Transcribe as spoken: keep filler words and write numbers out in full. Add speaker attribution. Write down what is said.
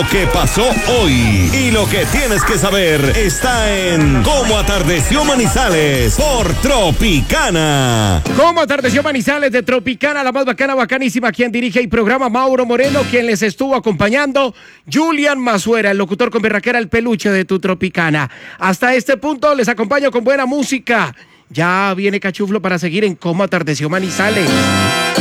Speaker 1: ¿Qué pasó hoy? Y lo que tienes que saber está en Cómo atardeció Manizales por Tropicana.
Speaker 2: Cómo atardeció Manizales de Tropicana, la más bacana, bacanísima. Quien dirige el programa, Mauro Moreno. Quien les estuvo acompañando, Julian Mazuera, el locutor con berraquera, el peluche de tu Tropicana. Hasta este punto les acompaño con buena música. Ya viene Cachuflo para seguir en Cómo atardeció Manizales.